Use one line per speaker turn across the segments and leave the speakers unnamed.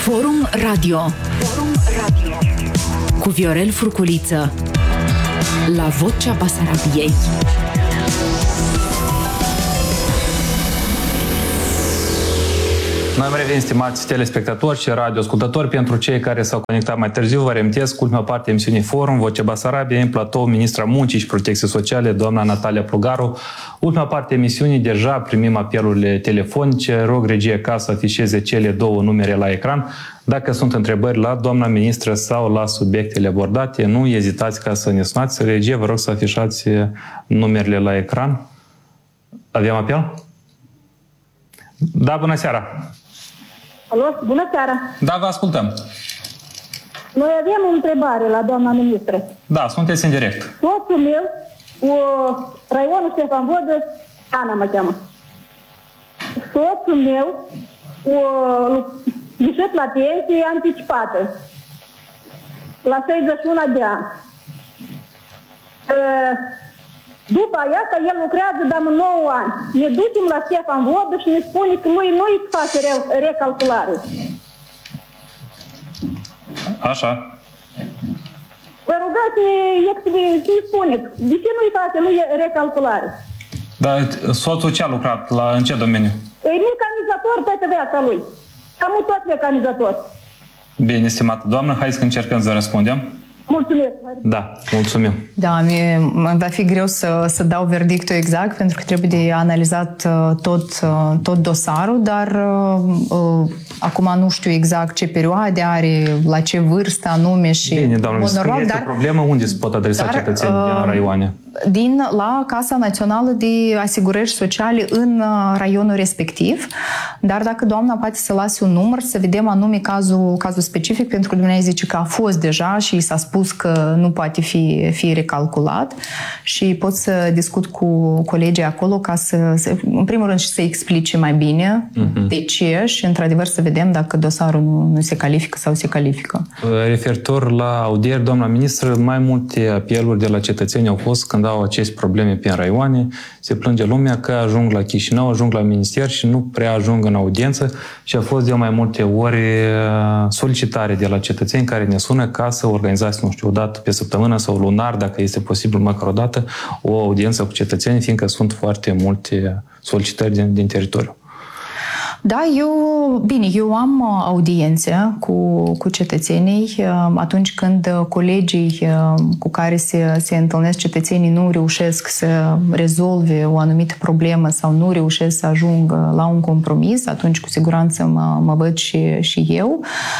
Forum Radio cu Viorel Furculiță la Vocea Basarabiei.
Noi am revenit, stimați telespectatori și radioascultători. Pentru cei care s-au conectat mai târziu, vă reamintesc ultima parte a emisiunii Forum, Vocea Basarabiei, în platou, ministra Muncii și Protecției Sociale, doamna Natalia Plugaru. Ultima parte a emisiunii, deja primim apelurile telefonice. Rog regie ca să afișeze cele două numere la ecran. Dacă sunt întrebări la doamna ministră sau la subiectele abordate, nu ezitați ca să ne sunați. Regie, vă rog să afișați numerele la ecran. Avem apel? Da, bună seara!
Alo, bună seara!
Da, vă ascultăm.
Noi avem o întrebare la doamna ministră.
Da, sunteți în direct.
Soțul meu, raionul Ștefan Vodă, Ana mă cheamă. Soțul meu a ieșit la pensie anticipată, la 61 de ani. După asta, el lucrează, dar 9 ani. Ne ducem la Ștefan Vodă și ne spune că lui nu-i face recalculare.
Așa.
Vă rugați să-i spuneți, de ce nu-i face lui recalculare?
Dar soțul ce a lucrat? În ce domeniu?
E mecanizator toată viața lui. Cam tot mecanizator.
Bine, estimată doamnă, hai să încercăm să răspundem.
Mulțumesc.
Da, mulțumim.
Da, va fi greu să dau verdictul exact, pentru că trebuie de analizat tot dosarul, dar acum nu știu exact ce perioade are, la ce vârstă anume și...
Bine, doamnă, este o problemă, unde se pot adresa cetățenii din raioane?
La Casa Națională de Asigurări Sociale în raionul respectiv, dar dacă doamna poate să lase un număr, să vedem anume cazul specific, pentru că dumneavoastră zice că a fost deja și s-a spus că nu poate fi recalculat și pot să discut cu colegii acolo ca să în primul rând, și să explice mai bine de ce și într-adevăr să vedem dacă dosarul nu se califică sau se califică.
Referitor la audieri, doamna ministră, mai multe apeluri de la cetățeni au fost când au aceste probleme pe raioane. Se plânge lumea că ajung la Chișinău, ajung la minister și nu prea ajung în audiență și a fost de mai multe ori solicitare de la cetățeni care ne sună ca să organizați, nu știu, o dată pe săptămână sau lunar, dacă este posibil măcar o dată, o audiență cu cetățenii, fiindcă sunt foarte multe solicitări din teritoriu.
Da, eu am audiențe cu cetățenii atunci când colegii cu care se întâlnesc cetățenii nu reușesc să rezolve o anumită problemă sau nu reușesc să ajungă la un compromis, atunci cu siguranță mă văd și eu.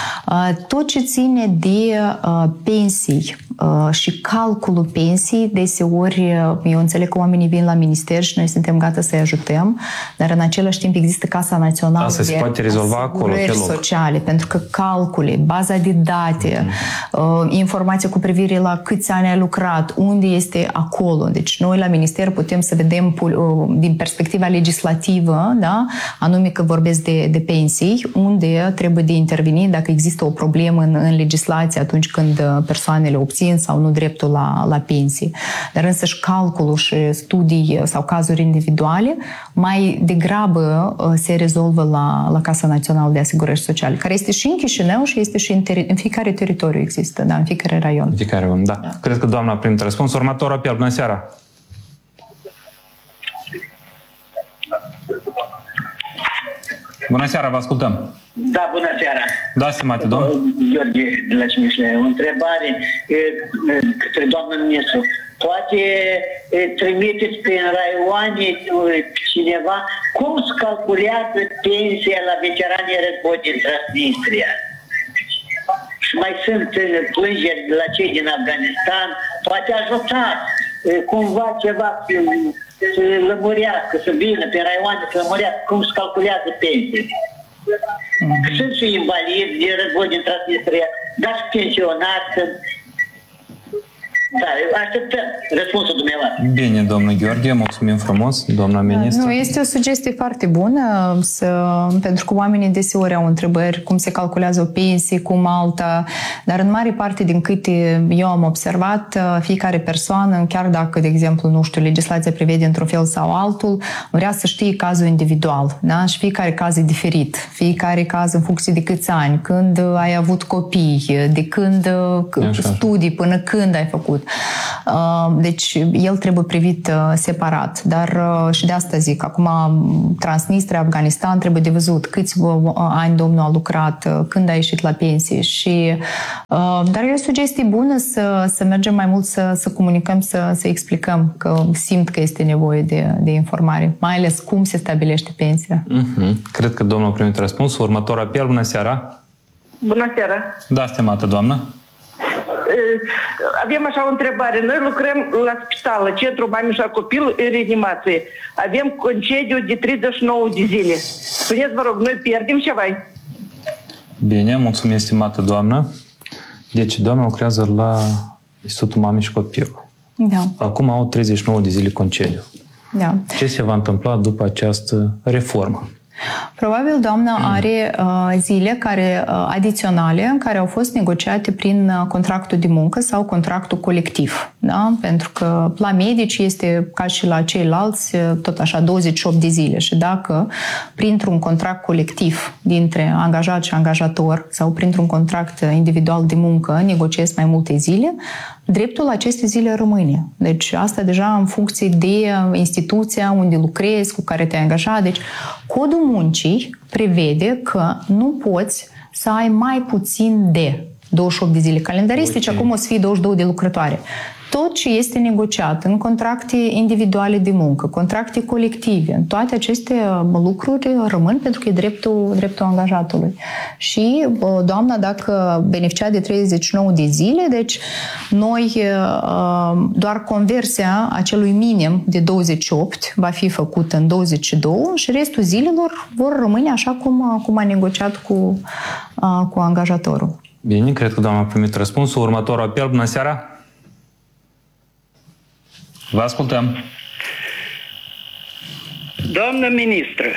Tot ce ține de pensii și calculul pensii, deseori eu înțeleg că oamenii vin la minister și noi suntem gata să-i ajutăm, dar în același timp există Casa Națională
Asta se poate rezolva acolo, pe loc.
Sociale, pentru că calcule, baza de date, informația cu privire la câți ani ai lucrat, unde este acolo. Deci noi la minister putem să vedem din perspectiva legislativă, da, anume că vorbesc de pensii, unde trebuie de interveni dacă există o problemă în legislație atunci când persoanele obțin sau nu dreptul la pensii. Dar însăși calculul și studii sau cazuri individuale mai degrabă se rezolvă la Casa Națională de Asigurări Sociale, care este și în Chișinău și este și în fiecare teritoriu există, da, în fiecare raion.
În fiecare raion, da. Cred că doamna a primit răspuns. Următor apel, bună seara! Bună seara, vă ascultăm!
Da, bună seara!
Da, stimate domn.
Gheorghe de la Cimișle. O întrebare către doamna ministru. Poate trimiteți prin raioane cineva cum se calculează pensia la veteranii război din Transnistria? Și mai sunt plângeri de la cei din Afganistan. Poate ajutați cumva ceva să lămurească, să vină pe raioane, să lămurească cum se calculează pensia. Sunt și invalidi din război din Transnistria, dar și pensionari sunt. Da, așteptăm răspunsul dumneavoastră.
Bine, domnul Gheorghe, mulțumim frumos, doamna ministru.
Nu, este o sugestie foarte bună, pentru că oamenii deseori au întrebări cum se calculează o pensie, cum alta, dar în mare parte din câte eu am observat, fiecare persoană, chiar dacă, de exemplu, nu știu, legislația prevede într-un fel sau altul, vrea să știe cazul individual, da? Și fiecare caz e diferit, fiecare caz în funcție de câți ani, când ai avut copii, de când studii, până când ai făcut. Deci el trebuie privit separat, dar și de asta zic, acum Transnistria, Afganistan, trebuie de văzut câți ani domnul a lucrat, când a ieșit la pensie și dar e o sugestie bună să mergem mai mult să comunicăm, să explicăm că simt că este nevoie de informare, mai ales cum se stabilește pensia.
Cred că domnul a primit răspunsul. Următor apel, bună seara!
Bună seara!
Da, stimată doamnă.
Avem așa o întrebare. Noi lucrăm la spitală, Centrul Mamișa Copil în reanimație. Avem concediu de 39 de zile. Spuneți, vă rog, noi pierdem ceva?
Bine, mulțumim, stimată doamnă. Deci, doamna lucrează la Institutul Mami și Copil.
Da.
Acum au 39 de zile concediu.
Da.
Ce se va întâmpla după această reformă?
Probabil doamna are zile adiționale care au fost negociate prin contractul de muncă sau contractul colectiv. Da? Pentru că la medici este ca și la ceilalți tot așa 28 de zile și dacă printr-un contract colectiv dintre angajat și angajator sau printr-un contract individual de muncă negociezi mai multe zile, dreptul la aceste zile rămâne. Deci asta deja în funcție de instituția unde lucrezi, cu care te-ai angajat. Deci codul muncii prevede că nu poți să ai mai puțin de 28 de zile calendaristice, acum o să fie 22 de lucrătoare. Tot ce este negociat în contracte individuale de muncă, contracte colective, toate aceste lucruri rămân pentru că e dreptul angajatului. Și doamna, dacă beneficia de 39 de zile, deci noi doar conversia acelui minim de 28 va fi făcută în 22 și restul zilelor vor rămâne așa cum a negociat cu angajatorul.
Bine, cred că doamna a primit răspunsul. Următorul apel, bună seara! Vă ascultăm.
Doamnă ministră,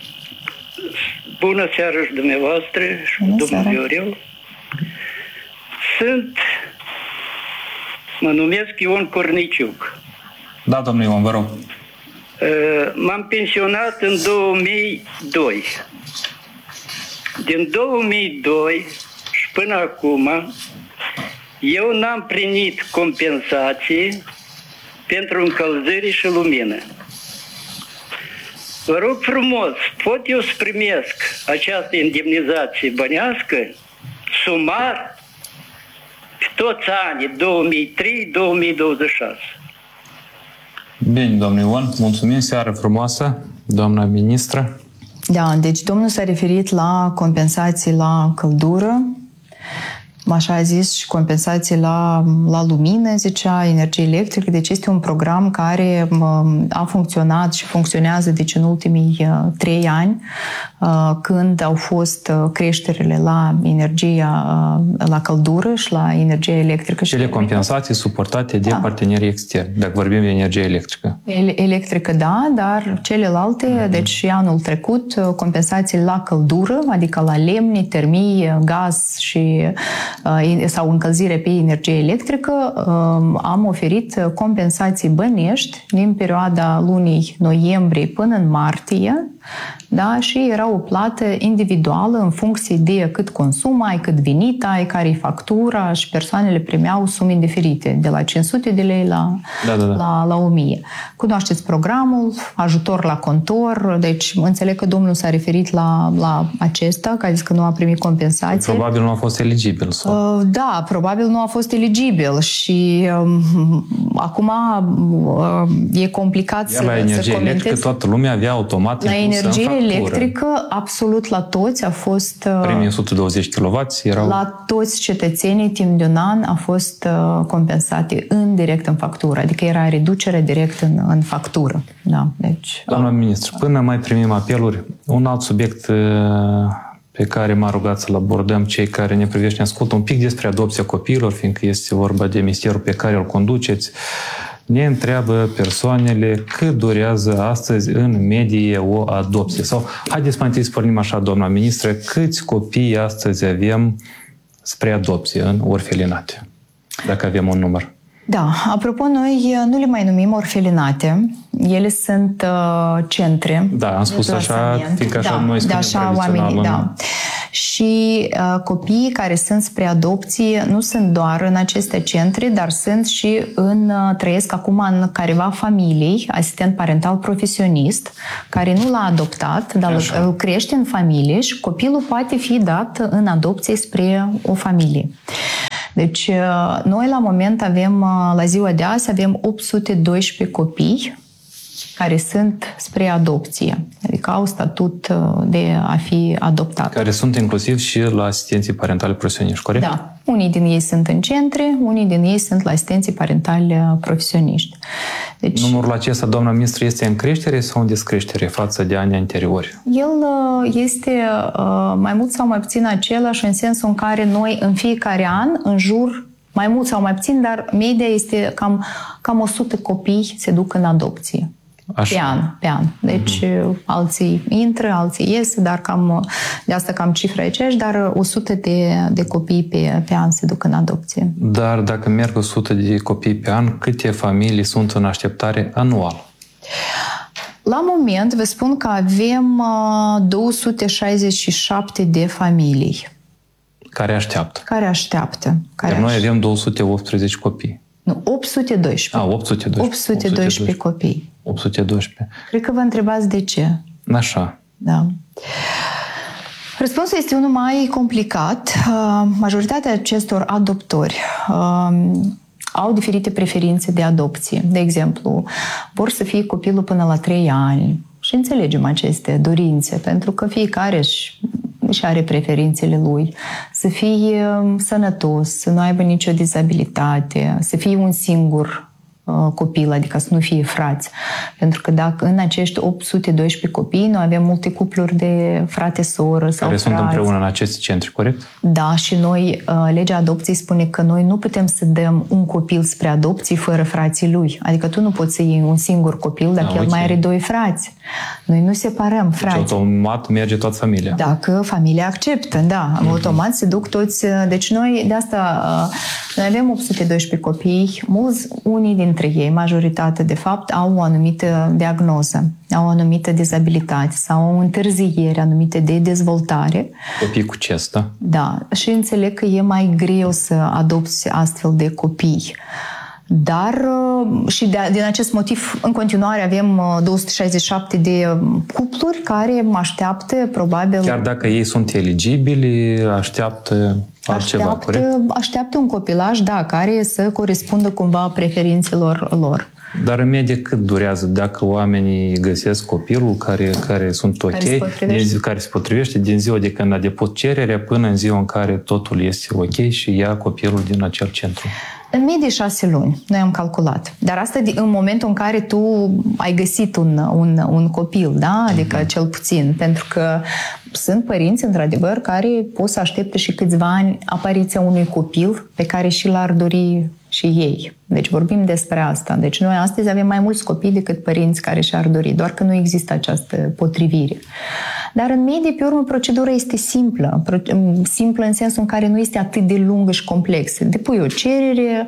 bună seara și dumneavoastră și domnul Viorel. Mă numesc Ion Corniciuc.
Da, domnul Ion, vă rog.
M-am pensionat în 2002. Din 2002 și până acum eu n-am primit compensații pentru încălzire și lumină. Vă rog frumos, pot eu să primesc această indemnizație bănească sumar pe toți anii 2003-2026?
Bine, domnul Ion, mulțumim, seară frumoasă, doamna ministră.
Da, deci domnul s-a referit la compensații la căldură, așa a zis, și compensații la lumină, zicea, energie electrică. Deci este un program care a funcționat și funcționează deci în ultimii 3 ani, când au fost creșterile la energia, la căldură și la energie electrică.
Cele compensații suportate de partenerii externi, dacă vorbim de energie electrică.
Electrică, da, dar celelalte, deci anul trecut, compensații la căldură, adică la lemne, termie, gaz și sau încălzire pe energie electrică, am oferit compensații bănești din perioada lunii noiembrie până în martie, da? Și era o plată individuală în funcție de cât consum ai, cât venit ai, care-i factura și persoanele primeau sume diferite, de la 500 de lei la 1000. Cunoașteți programul, ajutor la contor, deci înțeleg că domnul s-a referit la acesta, că a zis că nu a primit compensație.
Probabil nu a fost eligibil. Sau?
Da, probabil nu a fost eligibil și acum e complicat să
la energie electrică toată lumea avea automat
la energie electrică, absolut la toți a fost...
Primii 120 kW erau...
La toți cetățenii timp de un an a fost compensate direct în factură, adică era reducere direct în factură. Da, deci...
Doamna ministru, până mai primim apeluri, un alt subiect pe care m-a rugat să-l abordăm cei care ne privește, ne ascultă un pic despre adopția copiilor, fiindcă este vorba de ministerul pe care îl conduceți. Ne întreabă persoanele cât durează astăzi în medie o adopție. Sau, haideți mai întâi să pornim așa, doamna ministră, câți copii astăzi avem spre adopție în orfelinate, dacă avem un număr?
Da, apropo, noi nu le mai numim orfelinate, ele sunt centre.
Da, am spus așa, fiindcă așa noi spunem
așa oamenii, da. Și copiii care sunt spre adopție nu sunt doar în aceste centre, dar sunt și trăiesc acum în careva familii, asistent parental profesionist, care nu l-a adoptat, dar îl crește în familie și copilul poate fi dat în adopție spre o familie. Deci, noi la moment avem, la ziua de azi, avem 812 copii care sunt spre adopție, adică au statut de a fi adoptat.
Care sunt inclusiv și la asistenții parentali profesioniști, corect?
Da. Unii din ei sunt în centre, unii din ei sunt la asistenții parentali profesioniști. Deci,
numărul acesta, doamna ministru, este în creștere sau în descreștere față de anii anteriori?
El este mai mult sau mai puțin același în sensul în care noi în fiecare an, în jur, mai mult sau mai puțin, dar media este cam 100 copii se duc în adopție.
Așa.
Pe an. Deci alții intră, alții ies, dar de asta cam cifra e aceeași, dar 100 de copii pe an se duc în adopție.
Dar dacă merg 100 de copii pe an, câte familii sunt în așteptare anual?
La moment vă spun că avem 267 de familii.
Care așteaptă?
Iar
noi avem 218 copii.
Nu, 812. 812 copii.
812.
Cred că vă întrebați de ce.
Așa.
Da. Răspunsul este unul mai complicat. Majoritatea acestor adoptori au diferite preferințe de adopție. De exemplu, vor să fie copilul până la 3 ani și înțelegem aceste dorințe, pentru că fiecare și are preferințele lui, să fie sănătos, să nu aibă nicio dizabilitate, să fie un singur copil, adică să nu fie frați. Pentru că dacă în acești 812 copii noi avem multe cupluri de frate-soră sau
care
frați.
sunt împreună în aceste centri, corect?
Da, și noi, legea adopției spune că noi nu putem să dăm un copil spre adopție fără frații lui. Adică tu nu poți să iei un singur copil dacă el mai are 2 frați. Noi nu separăm frații.
Deci automat merge toată familia.
Dacă familia acceptă, da. Automat se duc toți. Deci noi, de asta, noi avem 812 copii. Unii dintre ei, majoritatea, de fapt, au o anumită diagnoză, au o anumită dizabilitate sau o întârziere anumită de dezvoltare.
Copii cu CES, da? Da.
Și înțeleg că e mai greu să adopți astfel de copii. Dar și din acest motiv, în continuare, avem 267 de cupluri care așteaptă, probabil...
Chiar dacă ei sunt eligibili, așteaptă altceva, corect?
Așteaptă un copilaj, da, care să corespundă cumva preferințelor lor.
Dar în medie cât durează dacă oamenii găsesc copilul care sunt ok, care se potrivește din ziua de când a depus cererea până în ziua în care totul este ok și ia copilul din acel centru?
În medie 6 luni, noi am calculat. Dar asta în momentul în care tu ai găsit un copil, da? Adică cel puțin. Pentru că sunt părinți, într-adevăr, care pot să aștepte și câțiva ani apariția unui copil pe care și l-ar dori și ei. Deci vorbim despre asta. Deci noi astăzi avem mai mulți copii decât părinți care și-ar dori, doar că nu există această potrivire. Dar în medie, pe urmă, procedura este simplă. Simplă în sensul în care nu este atât de lungă și complexă. Depui o cerere,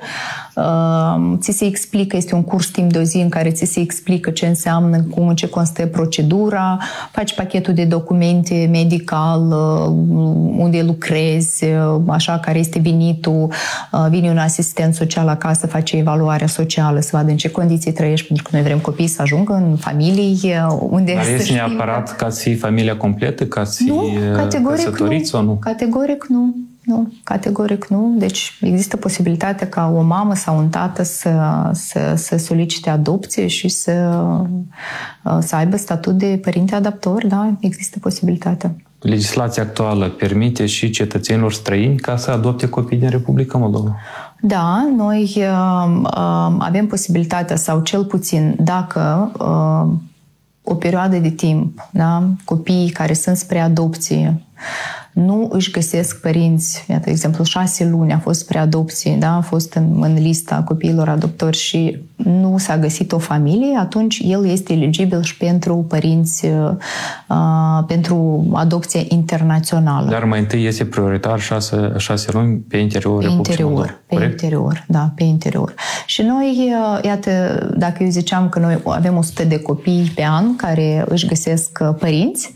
ți se explică, este un curs timp de o zi în care ți se explică ce înseamnă, în ce constă procedura, faci pachetul de documente medical, unde lucrezi, așa, care este venitul, vine un asistent social acasă, face evaluarea socială, să vadă în ce condiții trăiești, pentru că noi vrem copii să ajungă în familii unde
dar este neapărat ca să fii familia completă, ca să fii căsătoriți sau nu?
Categoric nu. Nu, categoric nu. Deci există posibilitatea ca o mamă sau un tată să solicite adopție și să aibă statut de părinte adoptor, da, există posibilitatea.
Legislația actuală permite și cetățenilor străini ca să adopte copii din Republica Moldova?
Da, noi avem posibilitatea, sau cel puțin dacă o perioadă de timp, da, copiii care sunt spre adopție nu își găsesc părinți. Iată, de exemplu, 6 luni a fost preadopție, da? A fost în lista copiilor adoptori și nu s-a găsit o familie, atunci el este eligibil și pentru părinți, pentru adopție internațională.
Dar mai întâi este prioritar 6 luni pe interiorul Republicii Moldova.
Pe interior, da, pe interior. Și noi, iată, dacă eu ziceam că noi avem 100 de copii pe an care își găsesc părinți,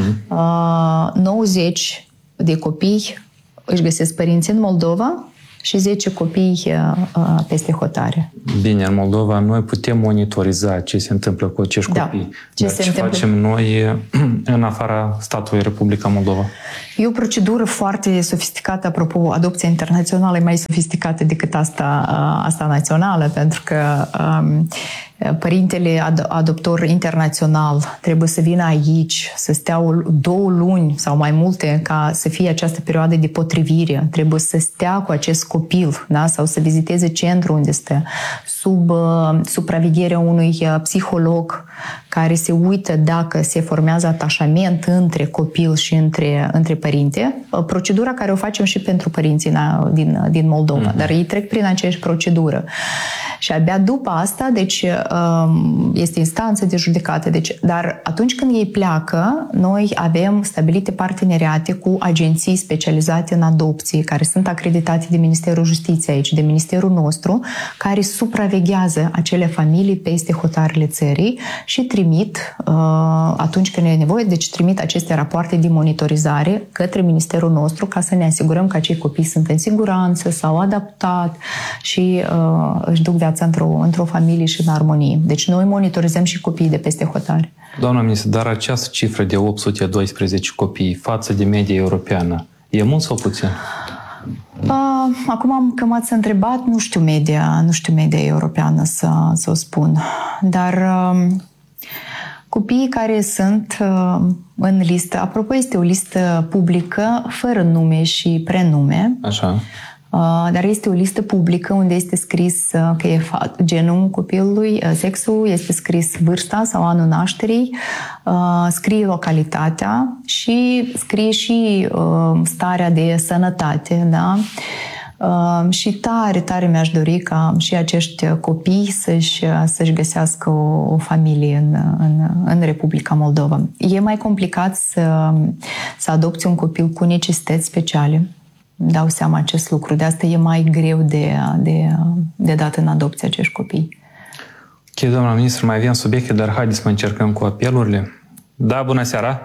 90 de copii își găsesc părinți în Moldova și 10 copii peste hotare.
Bine, în Moldova noi putem monitoriza ce se întâmplă cu acești copii. Ce facem noi în afara statului Republica Moldova?
E o procedură foarte sofisticată, apropo, adopția internațională e mai sofisticată decât asta națională, pentru că părintele adoptor internațional trebuie să vină aici, să stea 2 luni sau mai multe ca să fie această perioadă de potrivire. Trebuie să stea cu acest copil, da? Sau să viziteze centrul unde stă, sub supravegherea unui psiholog care se uită dacă se formează atașament între copil și între părinte. Procedura care o facem și pentru părinții din Moldova, dar ei trec prin aceeași procedură. Și abia după asta, deci este instanță de judecată. Dar atunci când ei pleacă, noi avem stabilite parteneriate cu agenții specializate în adopție, care sunt acreditate de Ministerul Justiției aici, de Ministerul nostru, care supraveghează acele familii peste hotarele țării și trimit, atunci când e nevoie, deci trimit aceste rapoarte de monitorizare către Ministerul nostru ca să ne asigurăm că acei copii sunt în siguranță, s-au adaptat și își duc viața într-o familie și în armonie. Deci noi monitorizăm și copiii de peste hotare.
Doamna ministru, dar această cifră de 812 copii față de media europeană, e mult sau puțin?
Acum că m-ați întrebat, nu știu media europeană să o spun. Dar copiii care sunt în listă, apropo, este o listă publică, fără nume și prenume.
Așa.
Dar este o listă publică unde este scris că e genul copilului, sexul, este scris vârsta sau anul nașterii, scrie localitatea și scrie și starea de sănătate, da? Și tare mi-aș dori ca și acești copii să-și găsească o familie în Republica Moldova. E mai complicat să adopți un copil cu necesități speciale. Dau seama acest lucru. De asta e mai greu de dat în adopție acești copii.
Ok, doamna ministru, mai avem subiecte, dar haideți să încercăm cu apelurile. Da, bună seara!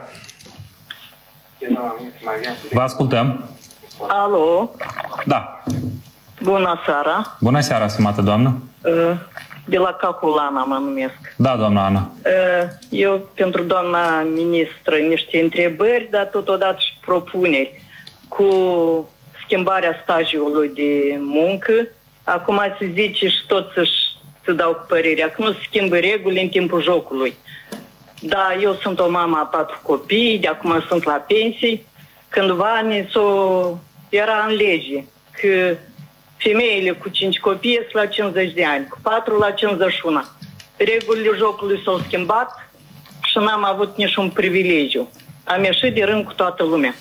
Vă ascultăm.
Alo?
Da.
Bună seara!
Bună seara, stimată doamnă!
De la Caculana mă numesc.
Da, doamna Ana.
Eu pentru doamna ministră niște întrebări, dar totodată și propuneri cu schimbarea stagiului de muncă. Acum se zice și toți să dau cu părerea că nu se schimbă reguli în timpul jocului. Da, eu sunt o mamă a 4 copii, de acum sunt la pensii. Cândva era în lege că femeile cu 5 copii ies la 50 de ani, cu 4 la 51. Regulile jocului s-au schimbat și n-am avut niciun privilegiu. Am ieșit de rând cu toată lumea.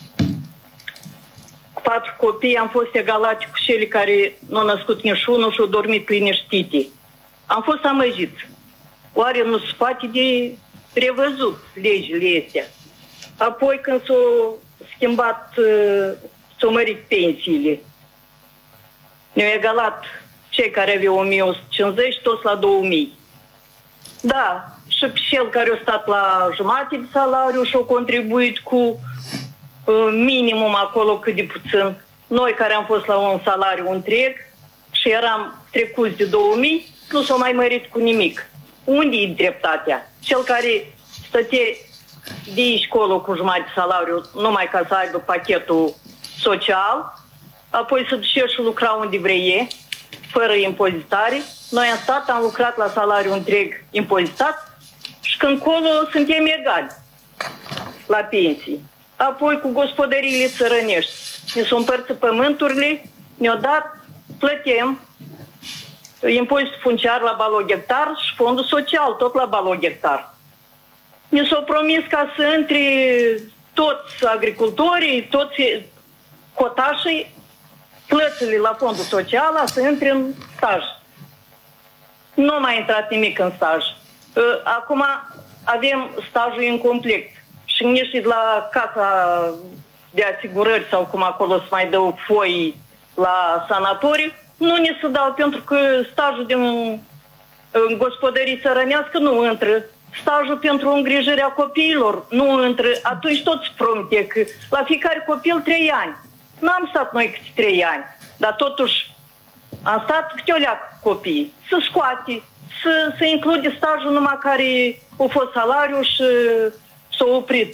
Cu 4 copii am fost egalate cu cele care nu au născut niciunul și au dormit liniștite. Am fost amăjit. Oare nu se poate de revăzut legile astea? Apoi când s-au schimbat, s-au mărit pensiile, ne-au egalat cei care aveau 1150 toți la 2000. Da, și cel care a stat la jumătate de salariu și-a contribuit cu minimum acolo cât de puțin. Noi care am fost la un salariu întreg și eram trecuți de 2000, nu s-au mai mărit cu nimic. Unde e dreptatea? Cel care stătea de aici colo cu jumătate de salariu numai ca să aibă pachetul social, apoi să duce și lucra unde vrea, fără impozitare. Noi am stat, am lucrat la salariu întreg impozitat și când colo suntem egali la pensii. Apoi cu gospodăriile țărănești. Ne s-au împărțit pământurile, ne-au dat, plătem impozitul funciar la baloghectar și fondul social tot la baloghectar. Ne s-au promis ca să intre toți agricultorii, toți cotașii, plățile la fondul social să intre în staj. Nu a mai intrat nimic în staj. Acum avem stajul incomplet. Și nici la casa de asigurări sau cum acolo se mai dă foi la sanatoriu, nu ne se dau pentru că stajul din gospodării țărănească nu intră. Stajul pentru îngrijirea copiilor nu intră. Atunci toți promite că la fiecare copil 3 ani. N-am stat noi câte 3 ani, dar totuși am stat câte o leacă copii. Să scoate, să include stajul numai care a fost salariu și s-a oprit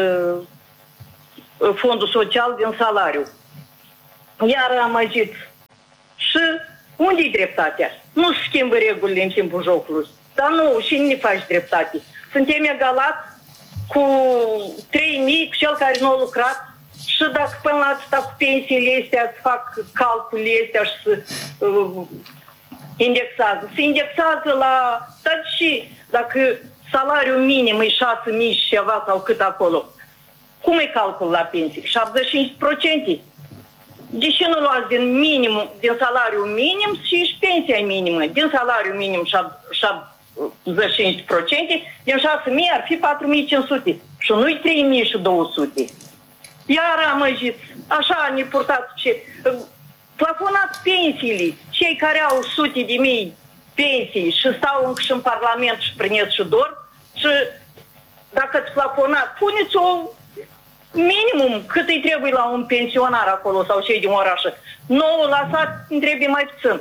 fondul social din salariu. Iar am zis, și unde-i dreptatea? Nu se schimbă regulile în timpul jocului. Dar nu, și nu ne faci dreptate. Suntem egalați cu 3.000, cu cel care nu a lucrat. Și dacă până la atâta cu pensiile astea să fac calculele astea și să indexează. Se indexează la... Dar și dacă salariul minim e 6.000 și ceva sau cât acolo, cum e calcul la pensie? 75%. De ce nu luați din salariul minim și pensia minimă? Din salariul minim 75%, din 6.000 ar fi 4.500 și nu-i 3.200. Iar am zis, așa ne purtați ce... Plafonați pensiile, cei care au sute de mii pensii și stau încă și în Parlament și primesc și dor, și dacă îți plafonați, puneți-o minimum cât îi trebuie la un pensionar acolo sau cei din orașă. Nouă lăsați, îmi trebuie mai puțin.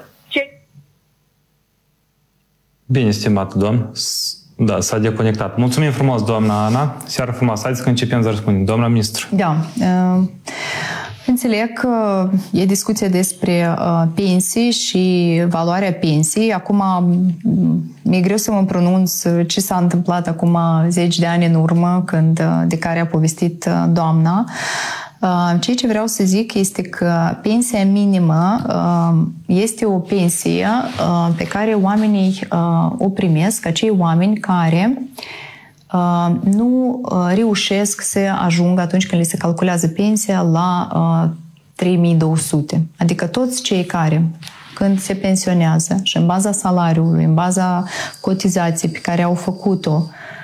Bine, stimat domn. Da, s-a deconectat. Mulțumim frumos, doamna Ana. Seară frumoasă. Haideți că începem să răspundem. Doamna ministru.
Da. Înțeleg că e discuție despre pensii și valoarea pensiei. Acum mi-e greu să mă pronunț ce s-a întâmplat acum 10 de ani în urmă, de care a povestit doamna. Ceea ce vreau să zic este că pensia minimă este o pensie pe care oamenii o primesc, acei oameni care nu reușesc să ajungă atunci când li se calculează pensia la 3.200. Adică toți cei care, când se pensionează și în baza salariului, în baza cotizației pe care au făcut-o,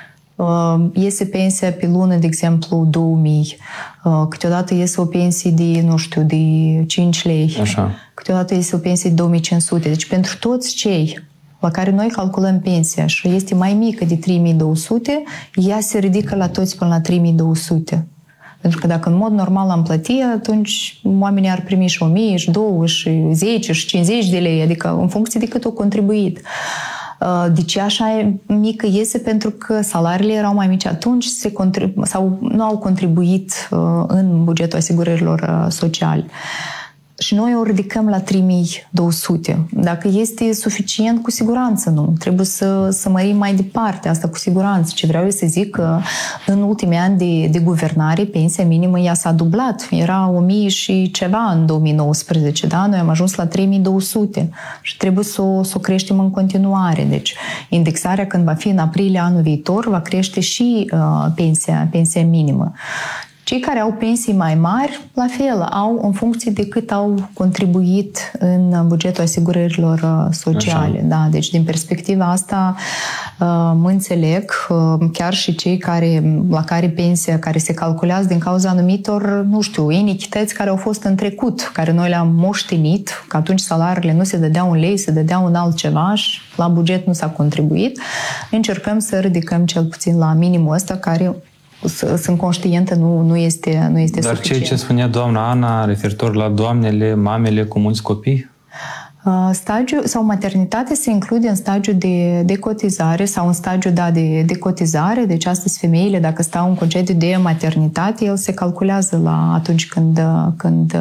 iese pensia pe lună, de exemplu, 2000, câteodată iese o pensie de, nu știu, de 5 lei,
așa.
Câteodată iese o pensie de 2500. Deci pentru toți cei la care noi calculăm pensia și este mai mică de 3200, ea se ridică la toți până la 3200. Pentru că dacă în mod normal am plătit, atunci oamenii ar primi și 1000, și 2, și 10, și 50 de lei, adică în funcție de cât au contribuit. De ce așa mică iese? Pentru că salariile erau mai mici atunci sau nu au contribuit în bugetul asigurărilor sociale. Și noi o ridicăm la 3200. Dacă este suficient, cu siguranță nu. Trebuie să mărim mai departe, asta cu siguranță. Ce vreau eu să zic că în ultimii ani de guvernare, pensia minimă ea s-a dublat. Era 1000 și ceva în 2019, da? Noi am ajuns la 3200 și trebuie să o creștem în continuare. Deci indexarea când va fi în aprilie anul viitor va crește și pensia minimă. Cei care au pensii mai mari, la fel, au în funcție de cât au contribuit în bugetul asigurărilor sociale. Da, deci, din perspectiva asta, mă înțeleg, chiar și cei la care pensia, care se calculează din cauza anumitor, nu știu, inichități care au fost în trecut, care noi le-am moștenit, că atunci salariile nu se dădeau un lei, se dădeau un altceva și la buget nu s-a contribuit. Încercăm să ridicăm cel puțin la minimul ăsta, care sunt conștientă, nu este suficient.
Dar ce spunea doamna Ana referitor la doamnele, mamele cu mulți copii?
Stagiul sau maternitate se include în stagiul de cotizare sau în stagiul de cotizare. Deci astăzi femeile, dacă stau în concediu de maternitate, el se calculează atunci când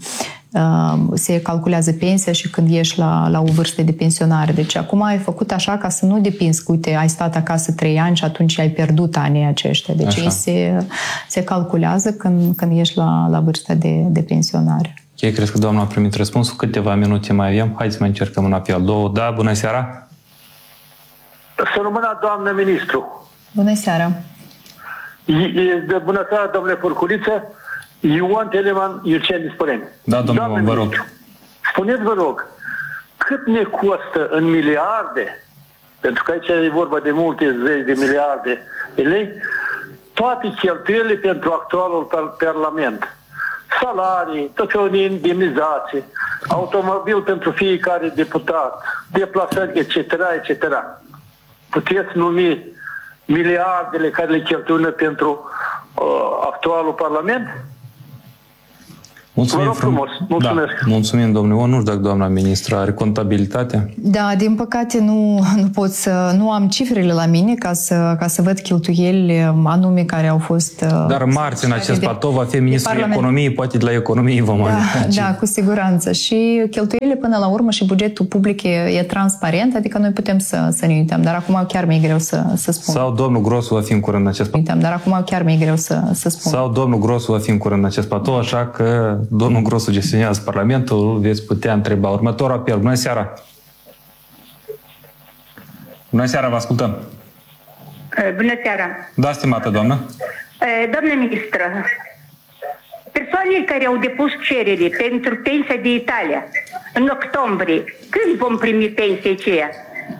se calculează pensia și când ieși la o vârstă de pensionare. Deci acum ai făcut așa ca să nu depinzi că, uite, ai stat acasă 3 ani și atunci ai pierdut anii aceștia. Deci ei se calculează când ieși la vârsta de pensionare.
Ok, cred că doamna a primit răspunsul. Câteva minute mai avem. Haideți să mai încercăm un apel. 2. Da, bună seara!
Să rămână, doamnă ministru!
Bună seara!
Bună seara, domnule Furculiță. Ion Teleman, Iuceni Dispăreni.
Da, domnule, vă rog.
Spuneți, vă rog, cât ne costă în miliarde, pentru că aici e vorba de multe zeci de miliarde de lei, toate cheltuielile pentru actualul Parlament. Salarii, tot felul de indemnizații, automobil pentru fiecare deputat, deplasări, etc., etc. Puteți numi miliardele care le cheltuie pentru actualul Parlament?
Mulțumim
frumos. Mulțumesc.
Da, mulțumim, domnule. Nu știu dacă doamna ministră are contabilitatea.
Da, din păcate nu am cifrele la mine ca să văd cheltuieli anume care au fost...
Dar marți în acest platou va fi ministrul economiei, poate de la economie vom avea.
Da, cu siguranță. Și cheltuielile până la urmă și bugetul public e transparent, adică noi putem să ne uităm, dar acum chiar mi-e greu să spun.
Sau domnul Grosu va fi în curând în acest platou.
Dar acum chiar mi-e greu să spun.
Sau domnul Grosu va fi în curând în acest platou, așa că domnul Grosu gestionează Parlamentul, veți putea întreba. Următorul apel. Bună seara! Bună seara, vă ascultăm!
Bună seara!
Da, stimată doamnă!
Doamnă ministră, persoanele care au depus cerere pentru pensia de Italia în octombrie, când vom primi pensia aceea?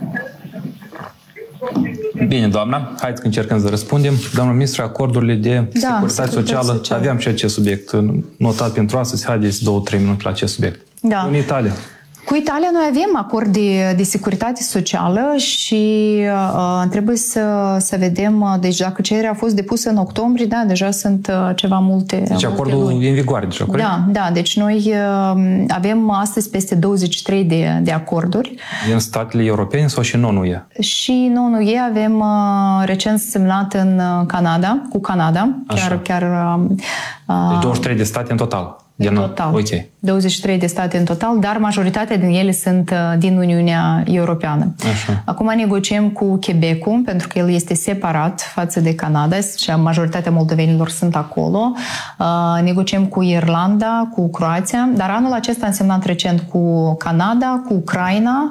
Bine, doamna, haideți că încercăm să răspundem. Doamna ministru, acordurile de securitate socială, aveam și acest subiect notat pentru astăzi. Haideți 2-3 minute la acest subiect.
Da.
În Italia.
Cu Italia noi avem acord de securitate socială și trebuie să vedem, deci dacă cererea a fost depusă în octombrie, da, deja sunt ceva multe.
Deci acordul e în vigoare deja, corect?
Da, deci noi avem astăzi peste 23 de acorduri.
Din statele europene sau și non-UE?
Și non-UE avem recent semnat în Canada, cu Canada. Chiar
deci 23 de state în total.
În total.
Okay.
23 de state în total, dar majoritatea din ele sunt din Uniunea Europeană.
Așa.
Acum negociem cu Quebecul, pentru că el este separat față de Canada și majoritatea moldovenilor sunt acolo. Negociem cu Irlanda, cu Croația, dar anul acesta am semnat recent cu Canada, cu Ucraina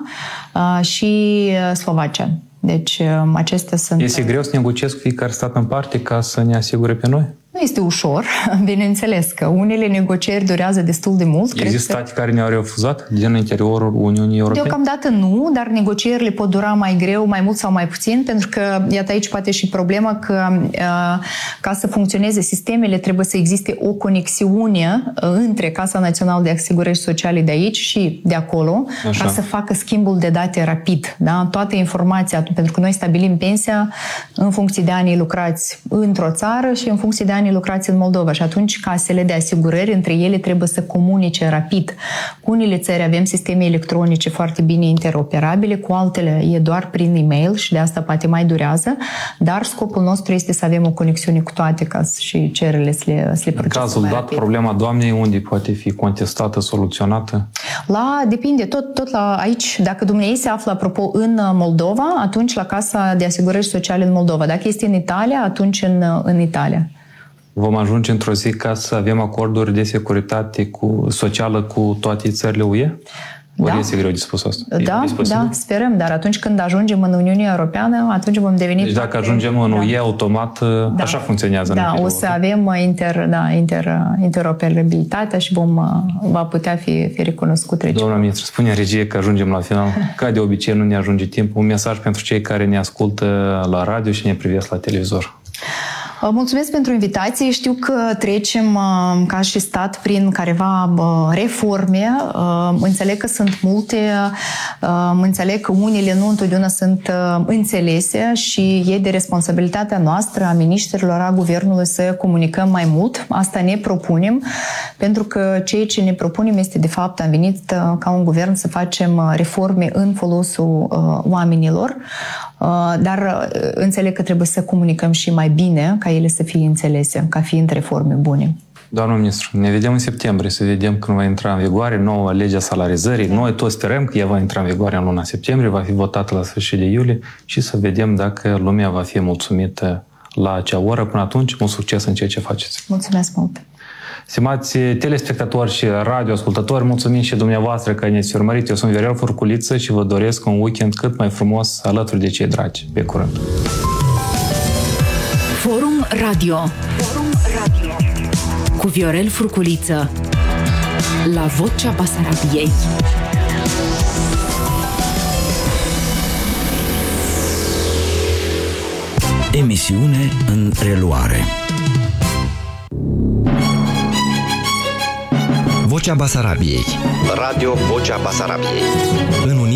și Slovacia. Deci acestea sunt...
Este greu să negociez cu fiecare stat în parte ca să ne asigure pe noi?
Nu este ușor, bineînțeles că unele negocieri durează destul de mult.
Există state care ne-au refuzat din interiorul Uniunii Europene?
Deocamdată nu, dar negocierile pot dura mai greu, mai mult sau mai puțin, pentru că, iată aici poate și problema că ca să funcționeze sistemele trebuie să existe o conexiune între Casa Națională de Asigurări Sociale de aici și de acolo,
Așa.
Ca să facă schimbul de date rapid. Da? Toată informația, pentru că noi stabilim pensia în funcție de anii lucrați într-o țară și în funcție de anii lucrați în Moldova și atunci casele de asigurări între ele trebuie să comunice rapid. Cu unele țări avem sisteme electronice foarte bine interoperabile, cu altele e doar prin e-mail și de asta poate mai durează, dar scopul nostru este să avem o conexiune cu toate ca și cererile să le procesăm.
În cazul dat, rapid. Problema doamnei unde poate fi contestată, soluționată?
Depinde, tot la aici. Dacă dumneavoastră se află, apropo, în Moldova, atunci la Casa de Asigurări Sociale în Moldova. Dacă este în Italia, atunci în Italia.
Vom ajunge într-o zi ca să avem acorduri de securitate socială cu toate țările UE? Ori este greu de spus asta?
Da, sperăm, dar atunci când ajungem în Uniunea Europeană, atunci vom deveni...
Deci dacă ajungem în UE, automat, așa funcționează.
Da, o să avem interoperabilitatea și va putea fi recunoscut regimul.
Doamna ministru, spune regie că ajungem la final. Ca de obicei, nu ne ajunge timp. Un mesaj pentru cei care ne ascultă la radio și ne privesc la televizor.
Mulțumesc pentru invitație. Știu că trecem ca și stat prin careva reforme. Înțeleg că sunt multe, înțeleg că unele nu întotdeauna sunt înțelese și e de responsabilitatea noastră, a miniștrilor, a guvernului să comunicăm mai mult. Asta ne propunem, pentru că ceea ce ne propunem este, de fapt, am venit ca un guvern să facem reforme în folosul oamenilor, dar înțeleg că trebuie să comunicăm și mai bine ca ele să fie înțelese, ca fiind reforme bune.
Doamna ministru, ne vedem în septembrie, să vedem când va intra în vigoare noua lege a salarizării. Noi toți sperăm că ea va intra în vigoare în luna septembrie, va fi votată la sfârșit de iulie și să vedem dacă lumea va fi mulțumită la acea oră. Până atunci, mult succes în ceea ce faceți.
Mulțumesc mult!
Stimați telespectatori și radioascultători, mulțumim și dumneavoastră că ne-ați urmărit. Eu sunt Viorel Furculiță și vă doresc un weekend cât mai frumos alături de cei dragi. Pe curând!
Forum Radio. Cu Viorel Furculiță. La Vocea Basarabiei.
Emisiune în reluare. Vocea Basarabiei.
Radio Vocea Basarabiei.
În